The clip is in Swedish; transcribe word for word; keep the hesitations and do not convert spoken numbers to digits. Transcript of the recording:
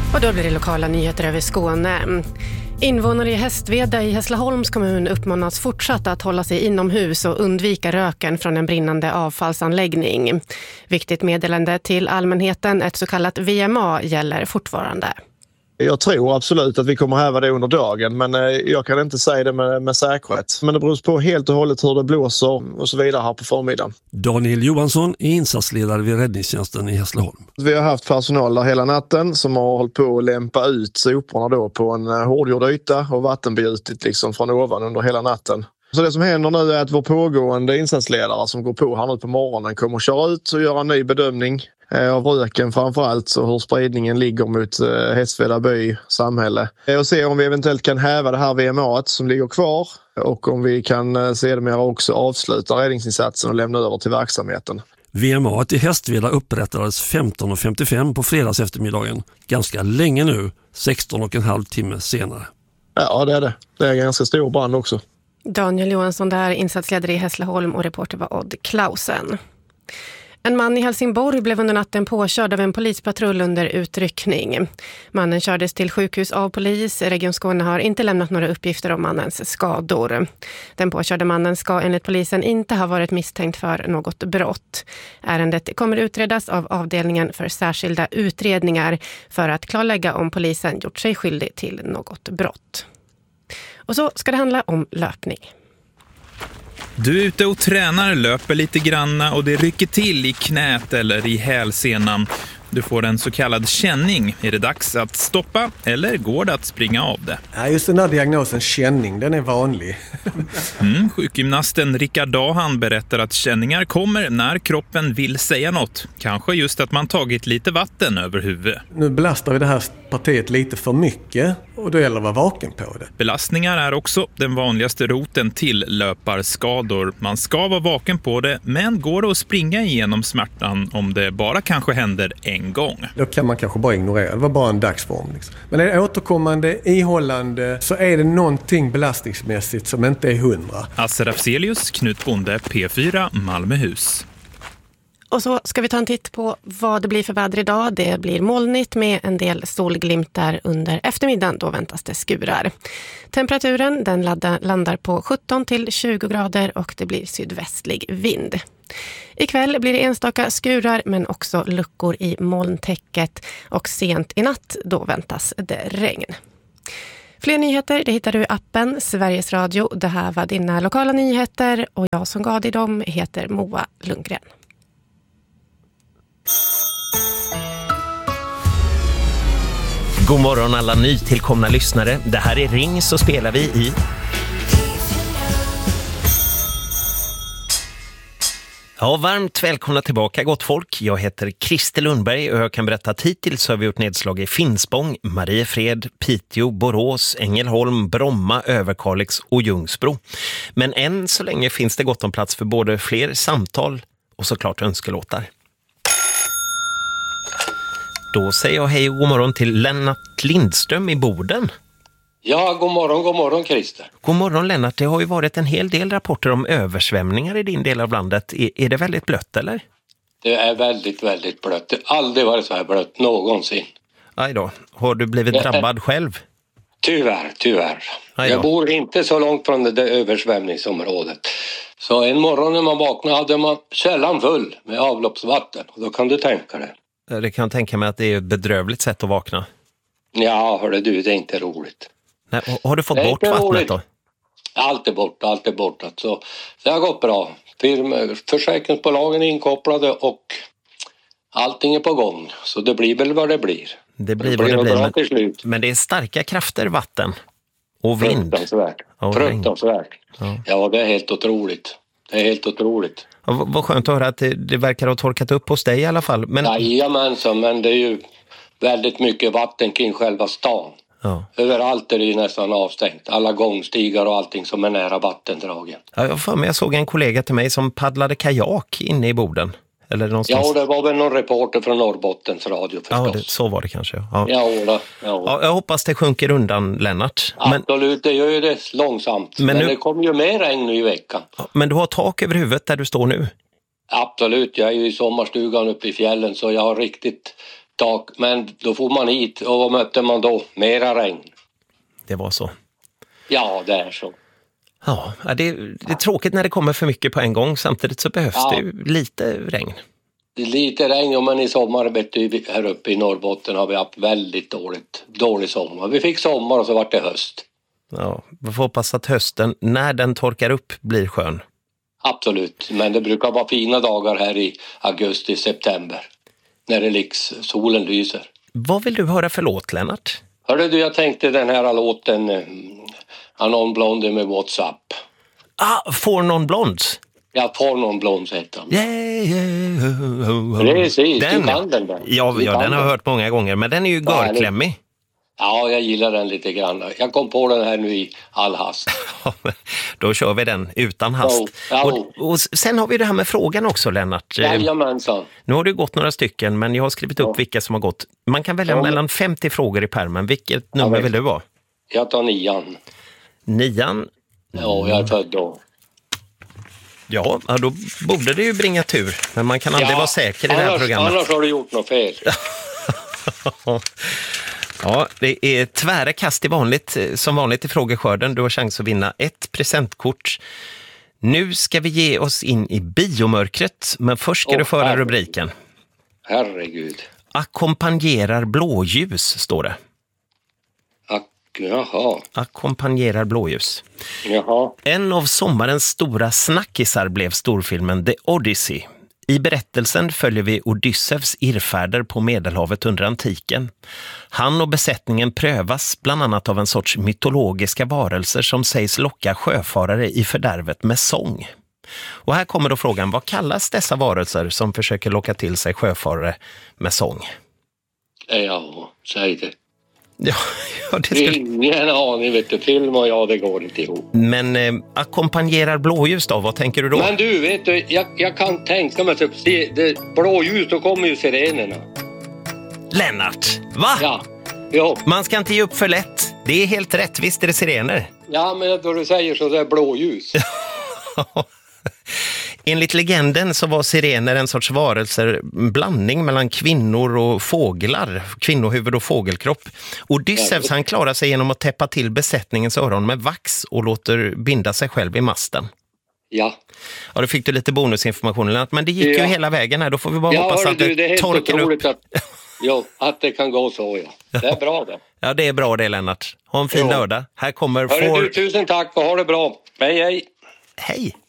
Och då blir det lokala nyheter över Skåne. Invånare i Hästveda i Hässleholms kommun uppmanas fortsatt att hålla sig inomhus och undvika röken från en brinnande avfallsanläggning. Viktigt meddelande till allmänheten, ett så kallat V M A, gäller fortfarande. Jag tror absolut att vi kommer häva det under dagen, men jag kan inte säga det med, med säkerhet. Men det beror på helt och hållet hur det blåser och så vidare här på förmiddagen. Daniel Johansson är insatsledare vid räddningstjänsten i Hässleholm. Vi har haft personal där hela natten som har hållit på att lämpa ut soporna då på en hårdgjord yta och vattenbjutit liksom från ovan under hela natten. Så det som händer nu är att vår pågående insatsledare som går på här nu på morgonen kommer att köra ut och göra en ny bedömning av röken framförallt, så hur spridningen ligger mot eh, Hästveda by samhälle. Och se om vi eventuellt kan häva det här V M A som ligger kvar och om vi kan eh, sedermera också avsluta räddningsinsatsen och lämna över till verksamheten. V M A i Hästveda upprättades femton femtiofem på fredags eftermiddagen. Ganska länge nu, sexton och en halv timme senare. Ja, det är det. Det är en ganska stor brand också. Daniel Johansson där, insatsledare i Hässleholm, och reporter var Odd Klausen. En man i Helsingborg blev under natten påkörd av en polispatrull under utryckning. Mannen kördes till sjukhus av polis. Region Skåne har inte lämnat några uppgifter om mannens skador. Den påkörda mannen ska enligt polisen inte ha varit misstänkt för något brott. Ärendet kommer utredas av avdelningen för särskilda utredningar för att klarlägga om polisen gjort sig skyldig till något brott. Och så ska det handla om löpning. Du är ute och tränar, löper lite granna och det rycker till i knät eller i hälsenan. Du får en så kallad känning. Är det dags att stoppa eller går det att springa av det? Ja, just den här diagnosen känning, den är vanlig. Mm, sjukgymnasten Rickard Dahan berättar att känningar kommer när kroppen vill säga något. Kanske just att man tagit lite vatten över huvudet. Nu belastar vi det här partiet lite för mycket och då gäller det att vara vaken på det. Belastningar är också den vanligaste roten till löparskador. Man ska vara vaken på det, men går det att springa igenom smärtan om det bara kanske händer en gång? Då kan man kanske bara ignorera. Det var bara en dagsform. Liksom. Men är det återkommande, ihållande, så är det någonting belastningsmässigt som inte är hundra. Asser Afzelius, Knut Bonde, P fyra, Malmöhus. Och så ska vi ta en titt på vad det blir för väder idag. Det blir molnigt med en del solglimtar under eftermiddagen. Då väntas det skurar. Temperaturen den landar på sjutton till tjugo grader och det blir sydvästlig vind. Ikväll blir det enstaka skurar men också luckor i molntäcket och sent i natt då väntas det regn. Fler nyheter det hittar du i appen Sveriges Radio. Det här var dina lokala nyheter och jag som gav dig dem heter Moa Lundgren. God morgon alla nytillkomna lyssnare. Det här är Ring så spelar vi i... Ja, varmt välkomna tillbaka gott folk. Jag heter Christer Lundberg och jag kan berätta att hittills har vi gjort nedslag i Finspång, Mariefred, Piteå, Borås, Ängelholm, Bromma, Överkalix och Ljungsbro. Men än så länge finns det gott om plats för både fler samtal och såklart önskelåtar. Då säger jag hej och god morgon till Lennart Lindström i Boden. Ja, god morgon, god morgon Christer. God morgon Lennart, det har ju varit en hel del rapporter om översvämningar i din del av landet. Är, är det väldigt blött eller? Det är väldigt, väldigt blött. Det har aldrig varit så här blött någonsin. Aj då, har du blivit det... drabbad själv? Tyvärr, tyvärr. Jag bor inte så långt från det där översvämningsområdet. Så en morgon när man vaknade hade man källan full med avloppsvatten. Och då kan du tänka dig. Det kan jag tänka mig att det är ett bedrövligt sätt att vakna. Ja, hörde du, det är inte roligt. Nej, har du fått bort vattnet roligt. Då? Allt är bort, allt är bort. Så det har gått bra. Firma, försäkringsbolagen är inkopplade och allting är på gång. Så det blir väl vad det blir. Det blir, det blir vad det blir, men, till slut. Men det är starka krafter, vatten och vind. Fruktansvärt. Och Fruktansvärt. Ja. ja, det är helt otroligt. Det är helt otroligt. Ja, vad skönt att höra att det, det verkar ha torkat upp hos dig i alla fall. Men... Jajamensan, men det är ju väldigt mycket vatten kring själva stan. Ja. Överallt är det ju nästan avstängt. Alla gångstigar och allting som är nära vattendragen. Ja, jag, för mig, jag såg en kollega till mig som paddlade kajak inne i Boden. Eller någonstans. Ja, det var väl någon reporter från Norrbottens radio förstås. Ja, det, så var det kanske. Ja, ja, ja, ja. Jag hoppas det sjunker undan, Lennart. Absolut, men... det gör ju det långsamt. Men, men nu... det kommer ju mer regn nu i veckan. Men du har tak över huvudet där du står nu? Absolut, jag är ju i sommarstugan uppe i fjällen så jag har riktigt tak. Men då får man hit och vad mötte man då? Mera regn. Det var så. Ja, det är så. Ja, det, det är tråkigt när det kommer för mycket på en gång. Samtidigt så behövs ja. det ju lite regn. Lite regn, men i sommar här uppe i Norrbotten har vi haft väldigt dåligt, dålig sommar. Vi fick sommar och så var det höst. Ja, vi får hoppas att hösten, när den torkar upp, blir skön. Absolut, men det brukar vara fina dagar här i augusti, september. När det liksom, solen lyser. Vad vill du höra för låt, Lennart? Hörde du, jag tänkte den här låten Anon Blonde med WhatsApp. Ah, For Non Blondes. Ja, For Non Blondes heter den. Yeah, yeah, oh, oh. Precis, den, du kan den där. Ja, ja den har jag hört många gånger, men den är ju görklämmig. Ja, jag gillar den lite grann. Jag kom på den här nu i all hast. Då kör vi den utan hast. Oh, ja. och, och sen har vi det här med frågan också, Lennart. Jajamensan. Nu har det gått några stycken, men jag har skrivit upp ja. vilka som har gått. Man kan välja ja. mellan femtio frågor i pärmen. Vilket nummer ja, vill du vara? Jag tar nian. Nian? Ja, jag är född då. Ja, då borde det ju bringa tur. Men man kan aldrig ja, vara säker i annars, det här programmet. Annars har du gjort något fel. Ja, det är tvära kast i vanligt, som vanligt i frågeskörden. Du har chans att vinna ett presentkort. Nu ska vi ge oss in i biomörkret, men först ska oh, du föra herregud. rubriken. Herregud. Ackompanjerar blåljus, står det. Ak- jaha. Ackompanjerar blåljus. Jaha. En av sommarens stora snackisar blev storfilmen The Odyssey. I berättelsen följer vi Odysseus irrfärder på Medelhavet under antiken. Han och besättningen prövas bland annat av en sorts mytologiska varelser som sägs locka sjöfarare i fördärvet med sång. Och här kommer då frågan, vad kallas dessa varelser som försöker locka till sig sjöfarare med sång? Ja, säg det. Ja, ja, det ska... Ingen aning, vet du, film och jag, det går inte ihop. Men eh, ackompanjerar blåljus då, vad tänker du då? Men du, vet du, jag, jag kan tänka mig att det, blåljus, då kommer ju sirenerna. Lennart, va? Ja, ja. Man ska inte ge upp för lätt. Det är helt rätt, visst är det sirener? Ja, men då du säger så, det är blåljus. Enligt legenden så var sirener en sorts varelser, blandning mellan kvinnor och fåglar, kvinnohuvud och fågelkropp. Odysseus han klarar sig genom att täppa till besättningens öron med vax och låter binda sig själv i masten. Ja. Ja, då fick du lite bonusinformation, men det gick ja. ju hela vägen här. Då får vi bara ja, hoppas att det, det torkar upp. Att, ja, att det kan gå så, ja. Det är bra det. Ja, det är bra det, Lennart. Ha en fin ja. lördag. Här kommer... Hörru, for... du, tusen tack och ha det bra. Hej, hej. Hej.